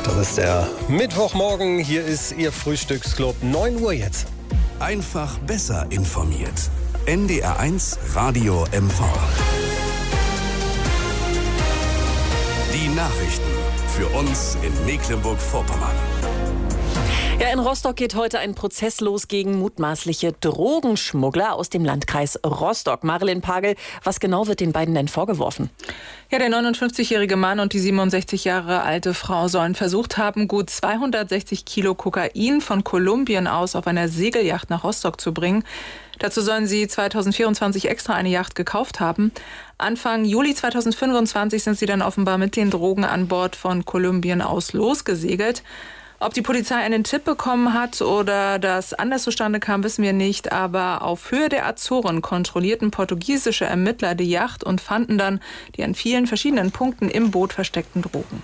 Das ist der Mittwochmorgen. Hier ist Ihr Frühstücksclub. 9 Uhr jetzt. Einfach besser informiert. NDR1 Radio MV. Die Nachrichten für uns in Mecklenburg-Vorpommern. Ja, in Rostock geht heute ein Prozess los gegen mutmaßliche Drogenschmuggler aus dem Landkreis Rostock. Marilyn Pagel, was genau wird den beiden denn vorgeworfen? Ja, der 59-jährige Mann und die 67 Jahre alte Frau sollen versucht haben, gut 260 Kilo Kokain von Kolumbien aus auf einer Segelyacht nach Rostock zu bringen. Dazu sollen sie 2024 extra eine Yacht gekauft haben. Anfang Juli 2025 sind sie dann offenbar mit den Drogen an Bord von Kolumbien aus losgesegelt. Ob die Polizei einen Tipp bekommen hat oder das anders zustande kam, wissen wir nicht. Aber auf Höhe der Azoren kontrollierten portugiesische Ermittler die Yacht und fanden dann die an vielen verschiedenen Punkten im Boot versteckten Drogen.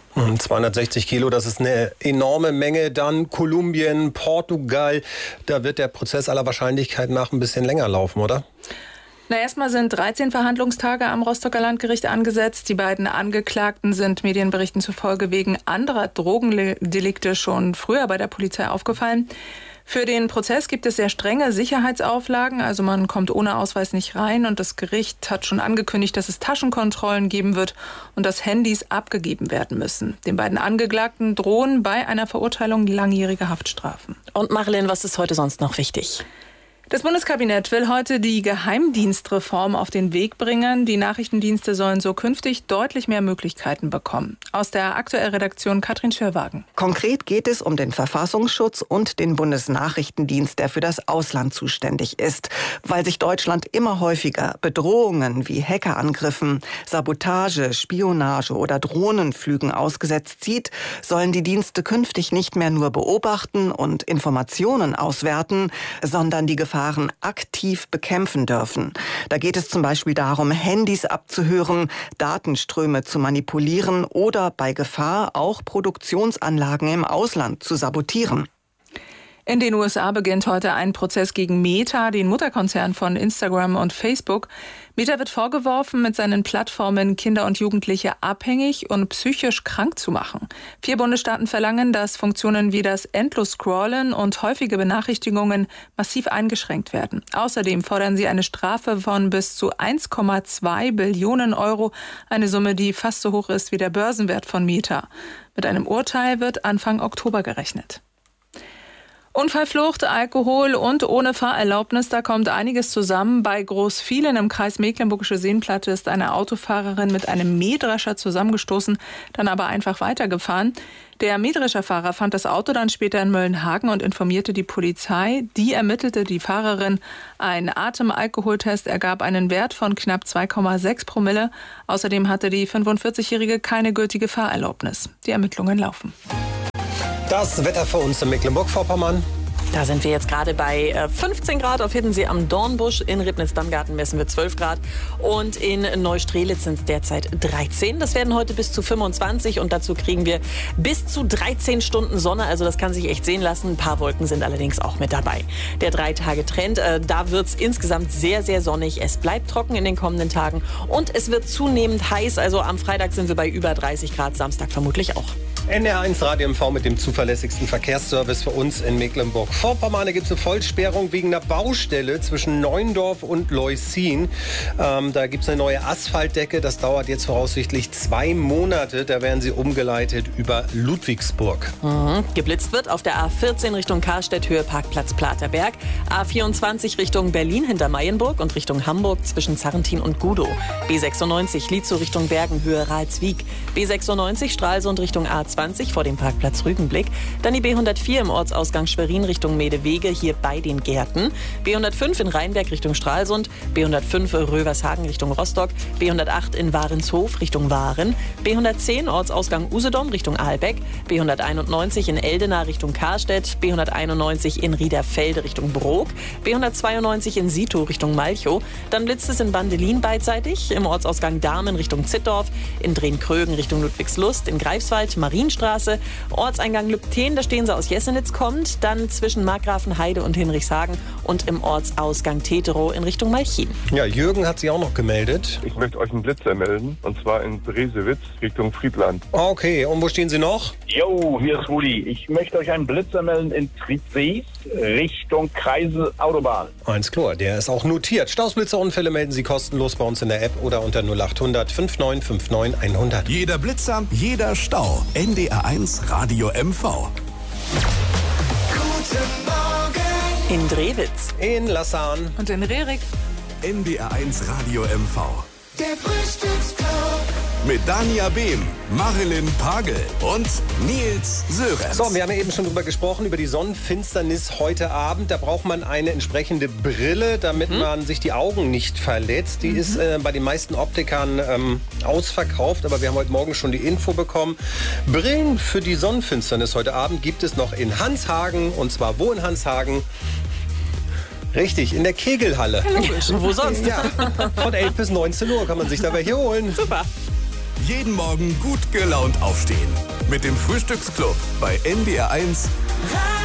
260 Kilo, das ist eine enorme Menge. Dann Kolumbien, Portugal. Da wird der Prozess aller Wahrscheinlichkeit nach ein bisschen länger laufen, oder? Erstmal sind 13 Verhandlungstage am Rostocker Landgericht angesetzt. Die beiden Angeklagten sind Medienberichten zufolge wegen anderer Drogendelikte schon früher bei der Polizei aufgefallen. Für den Prozess gibt es sehr strenge Sicherheitsauflagen, also man kommt ohne Ausweis nicht rein und das Gericht hat schon angekündigt, dass es Taschenkontrollen geben wird und dass Handys abgegeben werden müssen. Den beiden Angeklagten drohen bei einer Verurteilung langjährige Haftstrafen. Und Marilyn, was ist heute sonst noch wichtig? Das Bundeskabinett will heute die Geheimdienstreform auf den Weg bringen. Die Nachrichtendienste sollen so künftig deutlich mehr Möglichkeiten bekommen. Aus der aktuellen Redaktion Katrin Schörwagen. Konkret geht es um den Verfassungsschutz und den Bundesnachrichtendienst, der für das Ausland zuständig ist. Weil sich Deutschland immer häufiger Bedrohungen wie Hackerangriffen, Sabotage, Spionage oder Drohnenflügen ausgesetzt sieht, sollen die Dienste künftig nicht mehr nur beobachten und Informationen auswerten, sondern die Gefahren aktiv bekämpfen dürfen. Da geht es zum Beispiel darum, Handys abzuhören, Datenströme zu manipulieren oder bei Gefahr auch Produktionsanlagen im Ausland zu sabotieren. In den USA beginnt heute ein Prozess gegen Meta, den Mutterkonzern von Instagram und Facebook. Meta wird vorgeworfen, mit seinen Plattformen Kinder und Jugendliche abhängig und psychisch krank zu machen. 4 Bundesstaaten verlangen, dass Funktionen wie das Endlos-Scrollen und häufige Benachrichtigungen massiv eingeschränkt werden. Außerdem fordern sie eine Strafe von bis zu 1,2 Billionen Euro, eine Summe, die fast so hoch ist wie der Börsenwert von Meta. Mit einem Urteil wird Anfang Oktober gerechnet. Unfallflucht, Alkohol und ohne Fahrerlaubnis, da kommt einiges zusammen. Bei Großvielen im Kreis Mecklenburgische Seenplatte ist eine Autofahrerin mit einem Mähdrescher zusammengestoßen, dann aber einfach weitergefahren. Der Mähdrescherfahrer fand das Auto dann später in Möllenhagen und informierte die Polizei. Die ermittelte die Fahrerin. Ein Atemalkoholtest ergab einen Wert von knapp 2,6 Promille. Außerdem hatte die 45-Jährige keine gültige Fahrerlaubnis. Die Ermittlungen laufen. Das Wetter für uns in Mecklenburg-Vorpommern. Da sind wir jetzt gerade bei 15 Grad auf Hiddensee am Dornbusch. In Ribnitz-Dammgarten messen wir 12 Grad. Und in Neustrelitz sind es derzeit 13. Das werden heute bis zu 25. Und dazu kriegen wir bis zu 13 Stunden Sonne. Also das kann sich echt sehen lassen. Ein paar Wolken sind allerdings auch mit dabei. Der 3-Tage-Trend, da wird es insgesamt sehr, sehr sonnig. Es bleibt trocken in den kommenden Tagen. Und es wird zunehmend heiß. Also am Freitag sind wir bei über 30 Grad, Samstag vermutlich auch. NDR1 Radio MV mit dem zuverlässigsten Verkehrsservice für uns in Mecklenburg-Vorpommern. Da gibt es eine Vollsperrung wegen einer Baustelle zwischen Neuendorf und Leußin. Da gibt es eine neue Asphaltdecke. Das dauert jetzt voraussichtlich 2 Monate. Da werden sie umgeleitet über Ludwigsburg. Geblitzt wird auf der A14 Richtung Karstedt, Höhe Parkplatz Platerberg. A24 Richtung Berlin hinter Mayenburg und Richtung Hamburg zwischen Zarrentin und Gudow. B96 Lietzow Richtung Bergen, Höhe Ralswiek. B96 Stralsund Richtung A20 vor dem Parkplatz Rügenblick. Dann die B104 im Ortsausgang Schwerin Richtung Meedewege, hier bei den Gärten. B105 in Rheinberg Richtung Stralsund. B105 Rövershagen Richtung Rostock. B108 in Warenshof Richtung Waren. B110 Ortsausgang Usedom Richtung Ahlbeck. B191 in Eldena Richtung Karstedt. B191 in Riederfelde Richtung Brok. B192 in Sito Richtung Malchow. Dann blitzt es in Bandelin beidseitig. Im Ortsausgang Dahmen Richtung Zittdorf. In Drehn-Krögen Richtung Ludwigslust. In Greifswald, Marien Berlinstraße. Ortseingang Lübten, da stehen sie aus Jessenitz kommt. Dann zwischen Markgrafenheide und Hinrichshagen und im Ortsausgang Teterow in Richtung Malchin. Ja, Jürgen hat sich auch noch gemeldet. Ich möchte euch einen Blitzer melden, und zwar in Bresewitz Richtung Friedland. Okay, und wo stehen Sie noch? Jo, hier ist Rudi. Ich möchte euch einen Blitzer melden in Triebsees Richtung Kreisel Autobahn. Eins klar, der ist auch notiert. Stausblitzerunfälle melden Sie kostenlos bei uns in der App oder unter 0800 5959 100. Jeder Blitzer, jeder Stau. NDR1 Radio MV. In Drewitz. In Lassan. Und in Rerik. NDR1 Radio MV. Der Frühstücksclub. Mit Dania Behm, Marilyn Pagel und Nils Sörensen. So, wir haben ja eben schon drüber gesprochen, über die Sonnenfinsternis heute Abend. Da braucht man eine entsprechende Brille, damit man sich die Augen nicht verletzt. Die ist bei den meisten Optikern ausverkauft, aber wir haben heute Morgen schon die Info bekommen. Brillen für die Sonnenfinsternis heute Abend gibt es noch in Hanshagen. Und zwar wo in Hanshagen? Richtig, in der Kegelhalle. Ja, logisch. Wo sonst? Ja, von 11 bis 19 Uhr kann man sich dabei hier holen. Super. Jeden Morgen gut gelaunt aufstehen. Mit dem Frühstücksclub bei NDR1